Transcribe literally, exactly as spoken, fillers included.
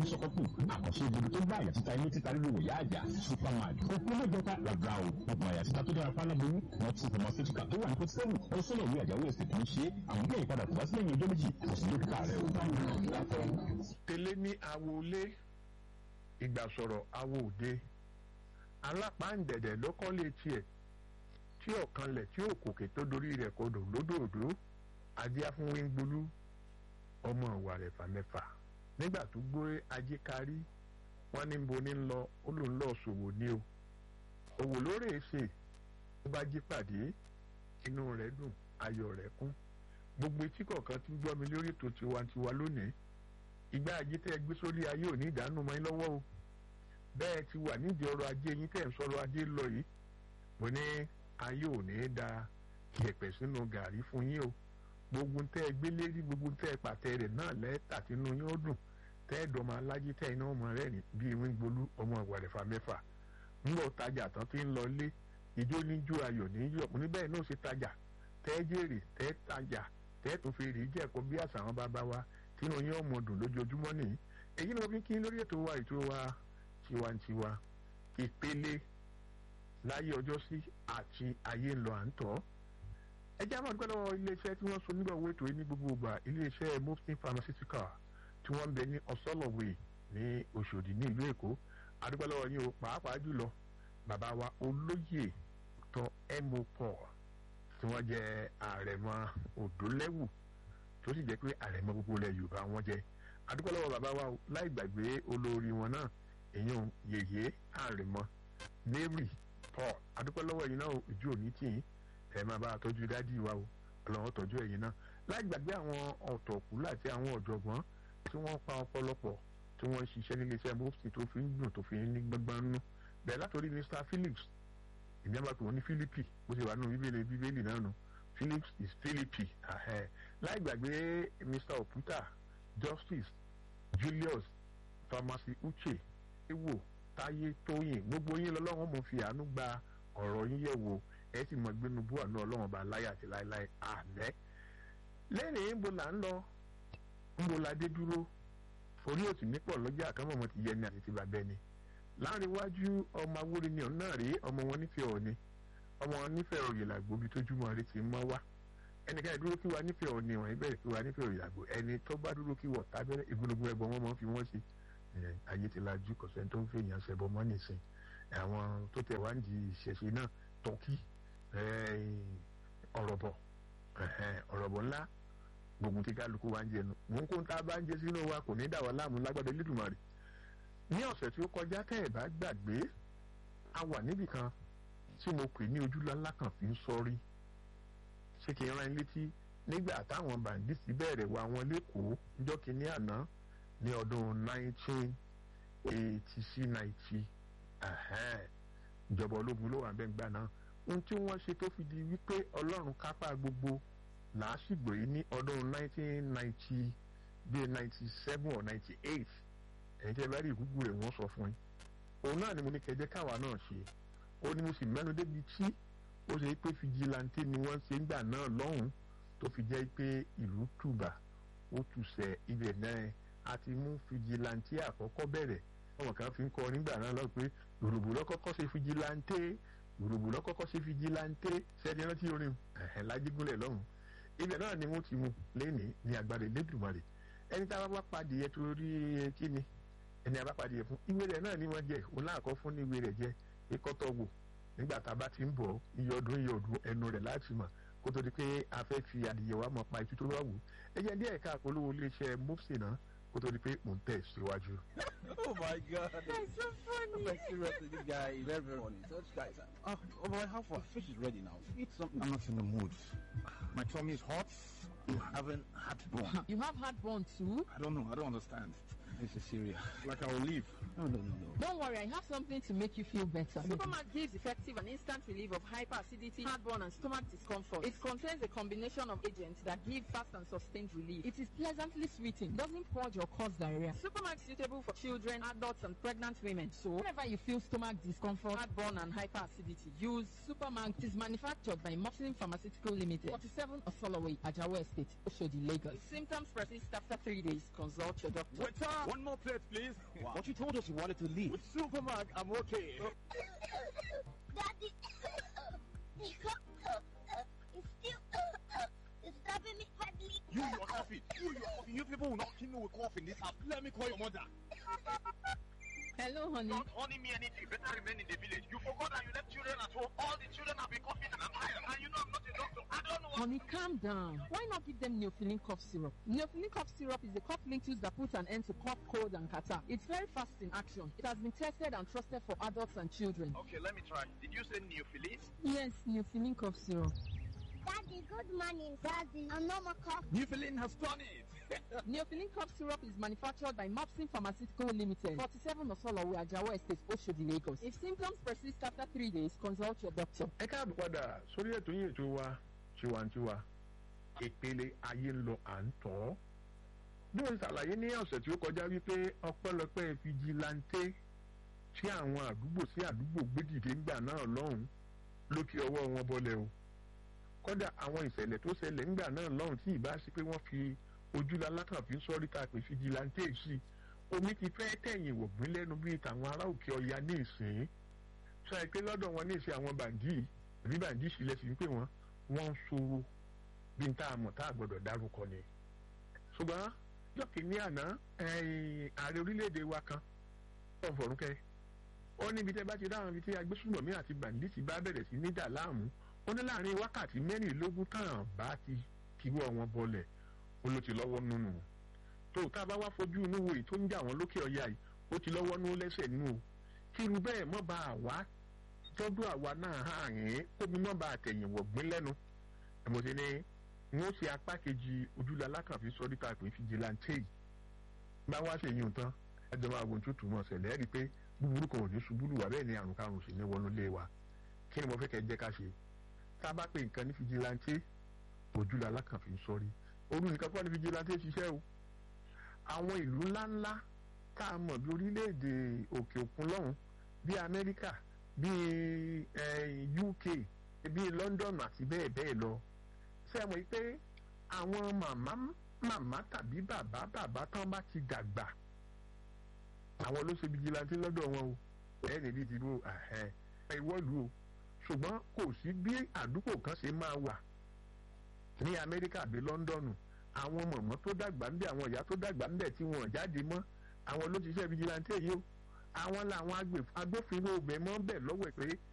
ṣọkọkù àkànṣe ìbòdò tó gbà àyà títa inú títa nínú wòyá àjà superman òpin mẹ́jọta rárá o gbogbo àyà títa tó dára fáláboyún wọn ti pharmaceutical tó wà ní forty seven ọsọlọ ìwé àjàwé ẹsẹ tó ń ṣe àwọn ilé ìpadà kò bá sí lẹ́yìn ọjọ́ méjì kò sí dókítà rẹ o. tẹ́lẹ̀ ní awo ilé ìgbà sọ̀rọ̀ awo òde alápáǹdẹ̀dẹ̀ ló kọ́lé tiẹ̀ tí ọ̀kanlẹ̀ tí òkòkè tó dorí rẹ̀ kodò lódòdó ajé afúnwéngbólú ọmọ ìwà rẹ̀ fà mẹ́fà nígbà tó gbé ajé kárí wọn ní bo ní lọ ó lòún lọ ṣòwò ní o òwò lórí èsè tó bá jí pàdé inú rẹ̀ dùn ayọ̀ rẹ̀ kún gbogbo etí kọ̀ọ̀kan tí ń gbọ́ mi lórí ètò tiwantiwa lónìí ìgbà ajé tẹ́ ẹ gbé sórí ayé ò ní ìdánù mọ́ ẹ lọ́wọ́ o bẹ́ẹ̀ ti wà nídìí ọrọ̀ ajé yín tẹ́ ẹ̀ ń sọ̀rọ̀ ajé lọ yìí mo ní ayé ò ní í da yẹ̀pẹ̀ sínú gàrí fún yín o gbogbo tẹ́ ẹ gbé lérí gbogbo tẹ́ ẹ pàtẹ rẹ̀ náà lẹ́ẹ̀ta tínú yín ó dùn tẹ́ ẹ dọ̀mọ alájí tẹ́ iná ọmọ rẹ̀ ní bíi wíńgbolú ọmọ ìwàrẹ̀fà mẹ́fà ńlọ tajà tán tí ń lọ lé ìjó níjú ayọ̀ níyọ̀ mo ní bẹ́ẹ̀ náà ṣe tajà tẹ́ ẹ jèrè tẹ́ ẹ tajà tẹ́ ẹ tún fi rí jẹ́kọ̀ọ́ bí àṣà àwọn bàbá wa tínú yín ọmọ dùn lójoojúmọ́ nìyí èyí ni mo fi kí lórí ètò wa ètò wa tiwantiwa ìpele láyé ọjọ́ sí àti ayé ńlọ à ń tọ́ ẹ jẹ́ àwọn àdúgbò lọ́wọ́ iléeṣẹ́ tí wọ́n so nígbà owó ètò yìí ní gbogbo ìgbà iléeṣẹ́ Mufti Pharmaceutical tí wọ́n ń bẹ ní ọ̀sọ́lọ̀wé ní Òṣòdì ní ìlú Èkó àdúgbò lọ́wọ́ yín o pàápàá jùlọ bàbá wa olóyè tọ mo paul tí wọ́n jẹ́ àrẹ̀mọ Òdólẹ́wù tó sì jẹ́ pé àrẹ̀mọ gbogbo ilẹ̀ Yorùbá wọn jẹ́ àdúgbò lọ́wọ́ bàbá wa láì gbàgbé olórí wọn náà èyàn yèyé àrẹ̀mọ Mary Paul àdúgbò lọ́wọ́ yìí náà ìjọ òní tì í ẹ máa bá a tọ́jú dádì wa o ọlọ́wọ́ tọ́jú ẹ̀yin náà láì gbàgbé àwọn ọ̀tọ̀kùlú àti àwọn ọ̀jọ̀gbọ́n tí wọ́n pa ọ̀pọ̀lọpọ̀ tí wọ́n ń ṣiṣẹ́ nílé iṣẹ́ Mufti tó fi ń dùn tó fi ń ní gbọ́ngbọ́n nú bẹ́ẹ̀ látòrí Mr Phillips ìní àbá pé wọ́n ní Philippi bó ṣe wà nínú bíbélì bíbélì náà nù Phillips is Philippi láì gbàgbé Mr Oputa Justice Julius Pharmacy Uche ewo Táyé Tóyìn gbogbo yín lọ́lọ́run mo fi àánú gba ọ̀rọ̀ yín yẹ̀ wò ẹ sì mọ gbénu bú àánú ọlọ́run bá láyé àti láéláé àmẹ́ lẹ́yìn ńbo là ń lọ ńbo la dé dúró orí òsì nípọ̀ lọ́jà àkámọ̀mọ́ ti yẹ ni àti ti bàbẹ́ ni láàrin iwájú ọmọ awúrin ni ọ̀nà rèé ọmọ wọn nífẹ̀ẹ́ ọ̀ni ọmọ wọn nífẹ̀ẹ́ òye làgbo bí tójúmọ́ rẹ ti mọ́ wá ẹnìkan ìdúró kí wa nífẹ̀ẹ́ ọ̀ni wọ̀nyí bẹ̀rẹ̀ kí wa nífẹ̀ẹ́ òye làgbo ẹni tó bá dúró kí wọ̀ tábẹ́rẹ́ ìgbónúgbó ẹbọ wọn máa ń fi wọ́n ṣe ayé ti lajú kọ̀sẹ́ tó ń fẹ́ èèyàn ṣẹbọ mọ́ nìsín àwọn tó tẹ̀ wá ń di ìṣẹ̀ṣe náà tọ́kí ọ̀rọ̀bọ̀ ọ̀rọ̀bọ̀ ńlá gbogbo tí kálukú wa ń jẹ nu mò ń kó tá a bá ń jẹ sínú wa kò ní dà wá láàmú lágbádá Elédùmarè ní ọ̀sẹ̀ tí ó kọjá tẹ́ ẹ̀ bá gbàgbé a wà níbì kan tí mo pè ní ojúlá ńlá kan fi ń sọrí ṣé kí n rán in létí nígbà táwọn bàǹdíìsì bẹ̀rẹ̀ wá wọn lẹ́kọ̀ọ́ níjọ́ kínní àná ní ọdún nineteen eighty sí ninety ìjọba ológun ló wà bẹ́ẹ̀ gbà náà ohun tí wọ́n ṣe tó fi di wípé ọlọ́run kápá gbogbo làásìgbò yìí ní ọdún nineteen ninety bíi ninety seven or ninety eight ẹ̀yin tí ẹ bá rí ìgúgú rẹ̀ wọ́n sọ fún yín òun náà ni mo ní kẹjẹ káwa náà ṣe ó ní mo sì mẹ́nu débi tí ó ṣe pé fìjìláńtì ni wọ́n ṣe ń gbà náà lọ́hùn-ún tó fi jẹ́ pé ìlú tùbà ó tùsẹ̀ ibẹ̀ náà a ti mú fìjìláńtì àkọ́kọ́ bẹ̀rẹ̀ ọmọ kan fi ń kọ nígbà náà lọ pé Yorùbá lọ́kọ́kọ́ ṣe fìjìláńtì Yorùbá lọ́kọ́kọ́ ṣe fìjìláńtì sẹ́ni rántí orin ẹ̀hẹ̀ lájígúnlẹ̀ lọ́hùn ibẹ̀ náà ni wọ́n ti mú lẹ́ni ní agbára Elédùmarè ẹni tá a bá pàdé yẹ torí kíni ẹni a bá pàdé yẹ fún ìwé rẹ̀ náà ni wọ́n jẹ òun láàkọ́ fún ní ìwé rẹ̀ jẹ ikọ́tọ̀ wò nígbà tá a bá ti ń bọ̀ iye ọdún iye ọdún ẹnu rẹ̀ láti mọ̀ kó tó di pé a fẹ́ fi adìyẹ wa mọ̀ pa ìtú tó wà wù ẹ jẹ́ díẹ̀ ká polówó iléeṣẹ́ Mufti náà kó tó di pé mò ń tẹ̀ síwájú. Oh my God, that's so funny. Like seriously, this guy is very very funny. Such guys. Oh, oh boy, how far? Fish is ready now. Eat something. I'm not in the mood. My tummy is hot. I haven't had bone. You have heartburn too? I don't know. I don't understand. This is serious. Like I will leave. No, no, no, no. Don't worry, I have something to make you feel better. Supermac gives effective and instant relief of hyperacidity, heartburn, and stomach discomfort. It contains a combination of agents that give fast and sustained relief. It is pleasantly sweeting, doesn't purge or cause diarrhea. Supermac is suitable for children, adults, and pregnant women. So, whenever you feel stomach discomfort, heartburn, and hyperacidity, use Supermac. It is manufactured by Muslim Pharmaceutical Limited, forty-seven Osoloway, Ajawa Estate, Oshodi, Lagos. If symptoms persist after three days, consult your doctor. What's up? One more plate, please. Wow. But you told us you wanted to leave. With Superman, I'm okay. Daddy, it's still it's stopping me badly. You, your coffee. You, your coffee. You people will not kill me with coffee in this house. Let me call your mother. Hello, honey. Don't honey me anything. Better remain in the village. You forgot that you left children at home. All the children have been coughing and I'm tired. And you know I'm not a doctor. I don't know what... Honey, calm down. Why not give them Neofilin cough syrup? Neofilin cough syrup is a cough linctus that puts an end to cough, cold, and catarrh. It's very fast in action. It has been tested and trusted for adults and children. Okay, let me try. Did you say Neofilin? Yes, Neofilin cough syrup. Daddy, good morning, Daddy. I'm no more cough. Neofilin has done it. Neofilin cough syrup is manufactured by Mopsin Pharmaceutical Limited, forty-seven Osolowo, Ajawa Estate, Oshodi, Lagos. If symptoms persist after three days, consult your doctor. ẹ káàbọ̀ padà sórí ètò yìí ètò wa tiwantiwa ìpele ayé ń lọ à ń tọ́ bí wọ́n ṣàlàyé ní ọ̀sẹ̀ tí ó kọjá wípé ọpẹ́lọpẹ́ fìjìláńtẹ́ tí àwọn àdúgbò sí àdúgbò gbédìde ńgbà náà lọ́hùn ló kí ọwọ́ wọn bọ́lẹ̀ o kódà àwọn ìṣẹ̀lẹ̀ tó ṣẹlẹ̀ ńgbà náà lọ́hùn tí ìbá sí pé wọ́n fi ojúlalákàn fi ń sọ́rí ta pé fìjìláńtẹ́ sí omi ti fẹ́ tẹ̀yìn wọ̀gbìn lẹ́nu bíi tàwọn ará òkè ọya ní ìsìn sọ ẹ pé lọ́dọ̀ wọn ní ìsìn àwọn bàǹdì àbí bàǹdì ìṣìlẹ̀ sí pé wọ́n wọ́n ń sọ̀rọ̀ bí n tá a mọ̀ tá a gbọ́dọ̀ dárúkọ ni. ṣùgbọ́n jọ́kì ní àná ààrẹ orílẹ̀-èdè wa kan ọ̀ fọ̀rúnkẹ́ ó níbi tẹ́ bá ti dáhùn ibi tí agbésùnmọ̀mí àti bàǹdì ti bá bẹ̀rẹ̀ sí ní dà láàmú ó ní láàrin wákàtí mẹ́rìnlélógún tàn bá ti kíwọ́ wọn bọlẹ̀ ó ló ti lọ́wọ́ nínú tó tá a bá wá fojú inú wo èyí tó ń jà wọ́n lókè ọya yìí ó ti lọ́wọ́ nínú lẹ́sẹ̀ nínú o kí irú bẹ́ẹ̀ mọ́ bá a wá tọ́jú àwa náà hàn yín kóbi mọ́ bá a tẹ̀yìn wọ̀gbìn lẹ́nu ẹ̀mọ́ sí ni wọ́n ṣe apá kejì ojúlẹ̀ alákànfin sọ́rí ta pé fìjìláńtẹ́ yìí bá wá ṣe yín tán ẹjọ́ máa wo tó túmọ̀ ṣẹlẹ̀ ẹ́ rí i pé búburú kan ò ní ṣubú lù wá bẹ́ẹ̀ ni àrùn karùn-ún sì ní wọnú lé wa kí ni mo fẹ́ kẹ́ jẹ́ ká ṣe tá a bá pe nǹkan ní fìjìláńtẹ́ ojúlẹ̀ alákànfin sọ́rí orú nìkan kọ́ ní fìjìláńtẹ́ ṣiṣẹ́ o àwọn ìlú ńláńlá tá a mọ̀ bí orílẹ̀-èdè òkè òkun lọ́hùn bí Amẹ́ríkà bí U K bí London àti bẹ́ẹ̀ bẹ́ẹ̀ lọ ṣé ẹ mọ̀ pé àwọn màmá màmá tàbí bàbá bàbá tán bá ti dàgbà àwọn ló ṣe fìjìláńtì lọ́dọ̀ wọn o ẹ̀ níbi ìdìbò ìwọ́lù o ṣùgbọ́n kò sí bí àdúgbò kan ṣe máa wà ní Amẹ́ríkà bí London àwọn mọ̀mọ́ tó dàgbà ń bẹ àwọn ìyá tó dàgbà ń bẹ tí wọ́n jáde mọ́ àwọn ló ti ṣe fìjìláńtì yìí o àwọn làwọn agbófinró obìnrin mọ́ bẹ̀ lọ́wọ́ ẹ̀ pé